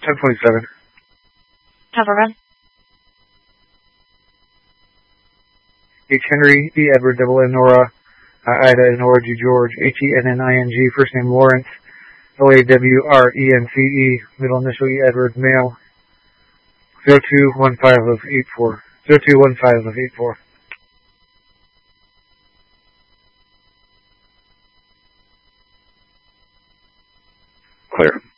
1027. Have a run. H. Henry, E. Edward, double N. Nora, Ida, Nora, G. George, H-E-N-N-I-N-G, first name Lawrence, L-A-W-R-E-N-C-E, middle initial E. Edward, male, 0215 of 84. 0215 of 84. Clear.